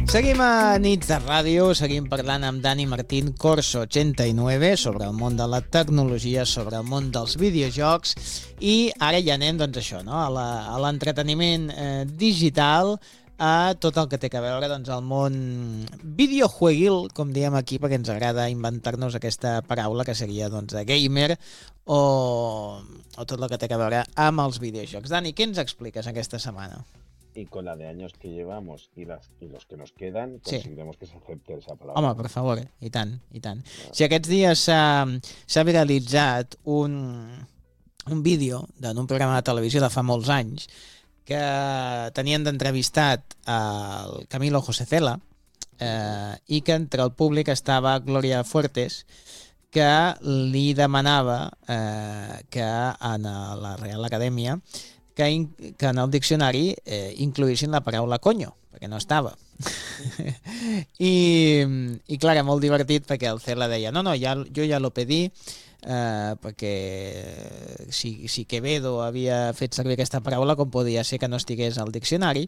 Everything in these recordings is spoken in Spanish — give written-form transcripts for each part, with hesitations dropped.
Seguim a Nits de Ràdio, seguim parlant amb Dani Martín, Corso 89, sobre el món de la tecnologia, sobre el món dels videojocs, i ara ja anem, doncs això, no? A l'entreteniment digital, a tot el que té a veure doncs, el món videojueguil, com diem aquí, perquè ens agrada inventar-nos aquesta paraula que seria doncs, de gamer o tot el que té a veure amb els videojocs. Dani, què ens expliques aquesta setmana? Y con la de años que llevamos y los que nos quedan, Sí. conseguiremos que se acepte esa palabra. Home, per favor, i tant, i tant. Si aquests dies s'ha viralitzat un vídeo d'un programa de televisió de fa molts anys que tenien d'entrevistat el Camilo José Cela i que entre el públic estava Gloria Fuertes, que li demanava que en la Real Acadèmia que en el diccionari incloïssin la paraula coño, perquè no estava. I clar, era molt divertit perquè el Cela deia no, jo ja lo pedí perquè si Quevedo havia fet servir aquesta paraula, com podia ser que no estigués al diccionari,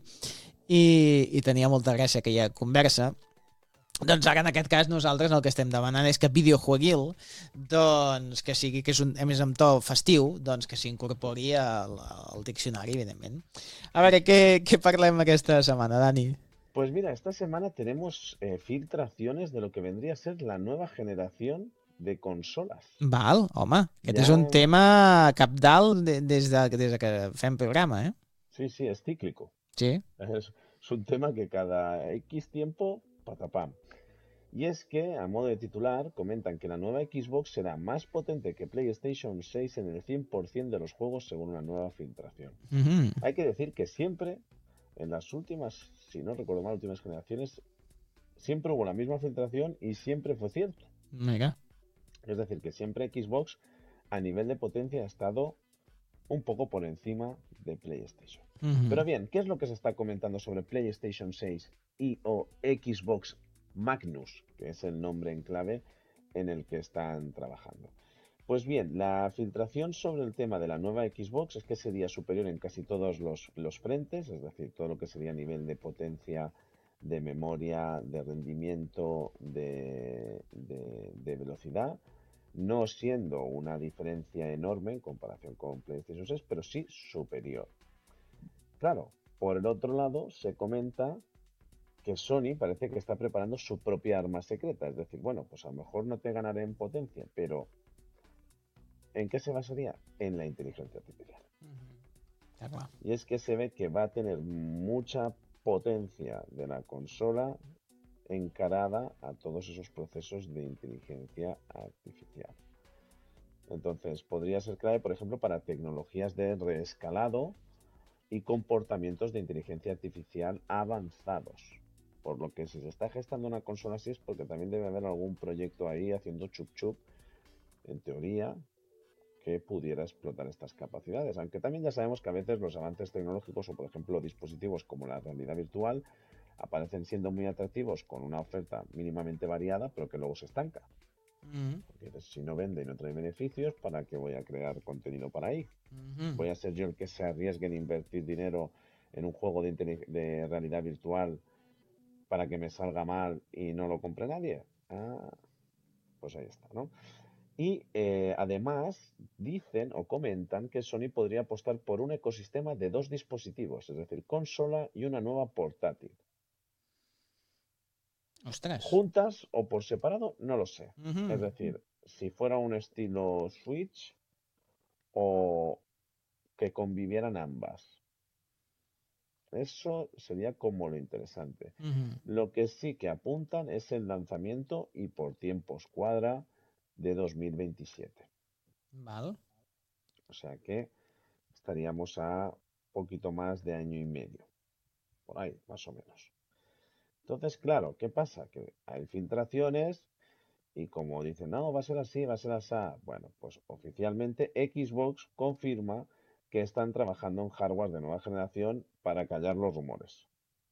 i tenia molta gràcia aquella conversa. Doncs ara en aquest cas nosaltres el que estem demanant és que videojueguil, doncs que sigui, que és a més amb to festiu, doncs que s'incorpori al diccionari, evidentment. A veure, què parlem aquesta setmana, Dani? Pues mira, esta semana tenemos filtraciones de lo que vendría a ser la nueva generación de consolas. Val, home, aquest Ja... és un tema cabdal des que fem programa, eh? Sí, sí, es cíclico. Sí. Es un tema que cada X tiempo, patapam. Y es que, a modo de titular, comentan que la nueva Xbox será más potente que PlayStation 6 en el 100% de los juegos según una nueva filtración. Hay que decir que siempre, en las últimas, si no recuerdo mal, últimas generaciones, siempre hubo la misma filtración y siempre fue cierto. Mira. Es decir, que siempre Xbox a nivel de potencia ha estado un poco por encima de PlayStation. Pero bien, ¿qué es lo que se está comentando sobre PlayStation 6 y o Xbox Magnus, que es el nombre en clave en el que están trabajando? Pues bien, la filtración sobre el tema de la nueva Xbox es que sería superior en casi todos los frentes, es decir, todo lo que sería a nivel de potencia, de memoria, de rendimiento, de velocidad, no siendo una diferencia enorme en comparación con PlayStation 6, pero sí superior. Claro, por el otro lado se comenta que Sony parece que está preparando su propia arma secreta, es decir, bueno, pues a lo mejor no te ganaré en potencia, pero ¿en qué se basaría? En la inteligencia artificial. Y es que se ve que va a tener mucha potencia de la consola encarada a todos esos procesos de inteligencia artificial. Entonces, podría ser clave, por ejemplo, para tecnologías de reescalado y comportamientos de inteligencia artificial avanzados. Por lo que si se está gestando una consola así es porque también debe haber algún proyecto ahí haciendo chup chup, en teoría, que pudiera explotar estas capacidades. Aunque también ya sabemos que a veces los avances tecnológicos o, por ejemplo, dispositivos como la realidad virtual aparecen siendo muy atractivos con una oferta mínimamente variada, pero que luego se estanca. Porque si no vende y no trae beneficios, ¿para qué voy a crear contenido para ahí? ¿Voy a ser yo el que se arriesgue en invertir dinero en un juego de realidad virtual para que me salga mal y no lo compre nadie? Pues ahí está, ¿no? Y además dicen o comentan que Sony podría apostar por un ecosistema de dos dispositivos, es decir, consola y una nueva portátil. Ostras. Juntas o por separado, no lo sé. Es decir, si fuera un estilo Switch o que convivieran ambas. Eso sería como lo interesante. Lo que sí que apuntan es el lanzamiento y por tiempos cuadra de 2027. Vale. O sea que estaríamos a poquito más de año y medio. Por ahí, más o menos. Entonces, claro, ¿qué pasa? Que hay filtraciones y como dicen, no, va a ser así, va a ser así. Bueno, pues oficialmente Xbox confirma que están trabajando en hardware de nueva generación para callar los rumores.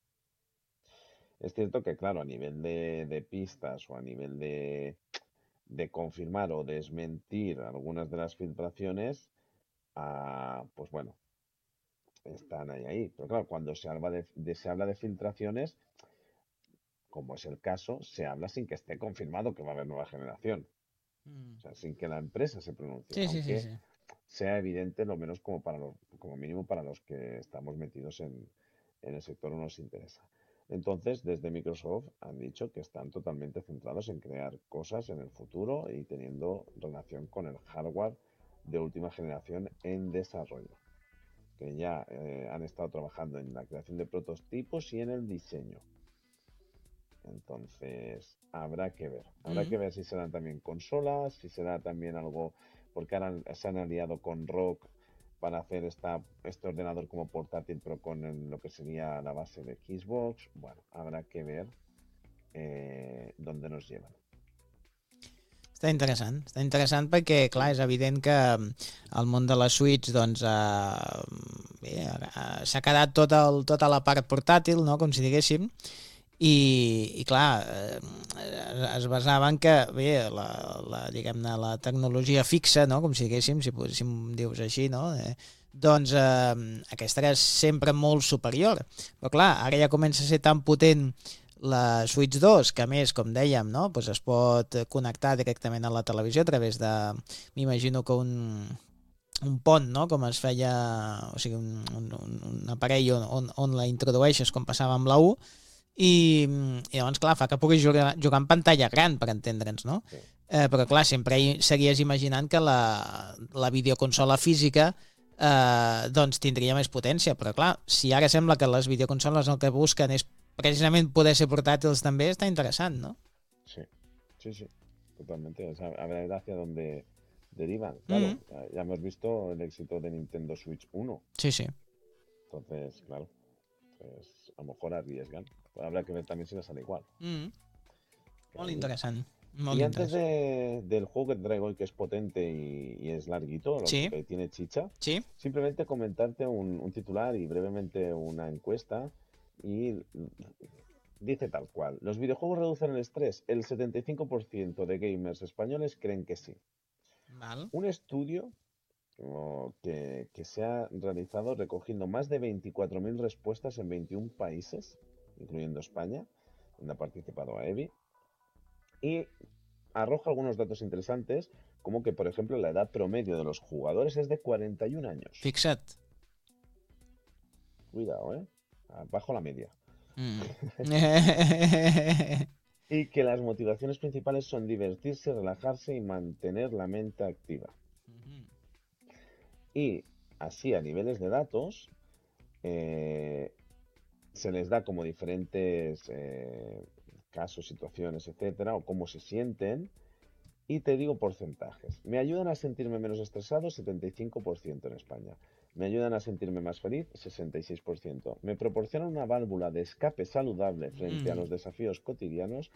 Es cierto que, claro, a nivel de pistas o a nivel de confirmar o desmentir algunas de las filtraciones, pues bueno, están ahí. Pero claro, cuando se habla de filtraciones, como es el caso, se habla sin que esté confirmado que va a haber nueva generación. O sea, sin que la empresa se pronuncie, Sí, sí, sí, aunque sí. sea evidente, lo menos como como mínimo para los que estamos metidos en el sector o nos interesa. Entonces, desde Microsoft han dicho que están totalmente centrados en crear cosas en el futuro y teniendo relación con el hardware de última generación en desarrollo, que ya han estado trabajando en la creación de prototipos y en el diseño. Entonces, habrá que ver si serán también consolas, si será también algo, porque ahora se han aliado con ROG para hacer este ordenador como portátil, pero con lo que sería la base de Xbox. Bueno, habrá que ver dónde nos llevan. Està interessant perquè, clar, és evident que el món de les suites, doncs, bé, s'ha quedat tota la part portàtil, no?, com si diguéssim, i clar, es basava en que, bé, diguem-ne, la tecnologia fixa, no?, com si diguéssim, si em dius així, no?, doncs aquesta era sempre molt superior. Però clar, ara ja comença a ser tan potent la Switch 2, que a més, com dèiem, no, doncs es pot connectar directament a la televisió a través de, m'imagino que un pont, no?, com es feia, o sigui, un aparell on la introdueixes, com passava amb la U, i llavors, clar, fa que puguis jugar en pantalla gran, per entendre'ns, no? Sí. Però, clar, sempre seguies imaginant que la videoconsola física doncs tindria més potència, però, clar, si ara sembla que les videoconsoles el que busquen és precisament poder ser portàtils també, està interessant, ¿no? Sí, sí, sí, totalmente. O sea, a ver hacia dónde derivan. Claro, ya hemos visto el éxito de Nintendo Switch 1. Sí, sí. Entonces, claro, pues a lo mejor arriesgan. Pero habrá que ver también si les sale igual. Molt interessant. Y antes del juego que te traigo hoy, que es potente y es larguito, Sí. que tiene chicha, Sí. simplemente comentarte un titular y brevemente una encuesta. Y dice tal cual: ¿los videojuegos reducen el estrés? El 75% de gamers españoles creen que sí. Val. Un estudio que se ha realizado recogiendo más de 24.000 respuestas en 21 países, incluyendo España, donde ha participado AEBI, y arroja algunos datos interesantes, como que, por ejemplo, la edad promedio de los jugadores es de 41 años. Fixa't. Cuidado, ¿eh? Bajo la media. Y que las motivaciones principales son divertirse, relajarse y mantener la mente activa. Y así, a niveles de datos, se les da como diferentes casos, situaciones, etcétera, o cómo se sienten. Y te digo porcentajes. Me ayudan a sentirme menos estresado, 75% en España. Me ayudan a sentirme más feliz, 66%. Me proporcionan una válvula de escape saludable frente a los desafíos cotidianos,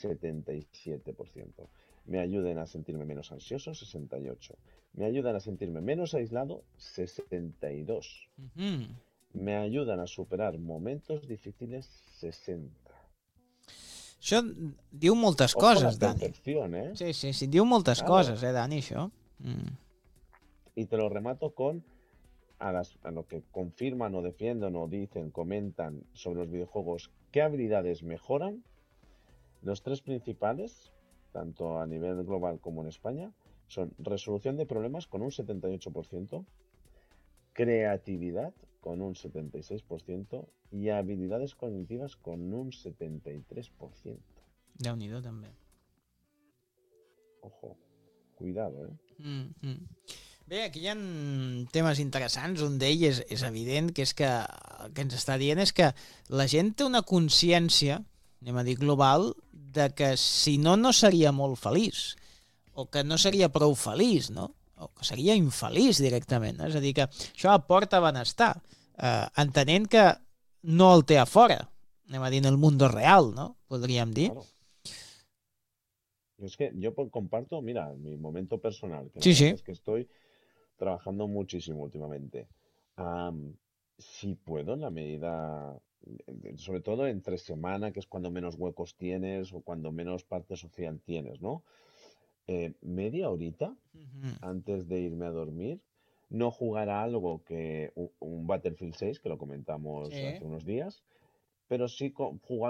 77%. Me ayudan a sentirme menos ansioso, 68%. Me ayudan a sentirme menos aislado, 62%. Me ayudan a superar momentos difíciles, 60%. Això diu moltes Ojo coses, la Dani. percepción, ¿eh? Sí, diu moltes coses, Dani, això. Y te lo remato con a lo que confirman o defienden o dicen, comentan sobre los videojuegos, qué habilidades mejoran. Los tres principales, tanto a nivel global como en España, son resolución de problemas con un 78%, creatividad con un 76% y habilidades cognitivas con un 73%. Déu-n'hi-do, també. Ojo, cuidado, ¿eh? Bé, aquí hi ha temes interessants. Un d'ells és evident, que és que el que ens està dient és que la gent té una consciència, anem a dir global, de que si no, no seria molt feliç, o que no seria prou feliç, no? O que seria infeliç directament. No? És a dir, que això aporta benestar, entenent que no el té a fora, anem a dir, en el mundo real, no? Podríem dir. Claro. Es que yo comparto, mira, mi momento personal, que la Sí, verdad sí. es que estoy trabajando muchísimo últimamente. Si puedo, en la medida, sobre todo entre semana, que es cuando menos huecos tienes o cuando menos parte social tienes, ¿no? Media horita antes de irme a dormir, no jugar a algo que un Battlefield 6, que lo comentamos Sí. hace unos días, pero sí jugar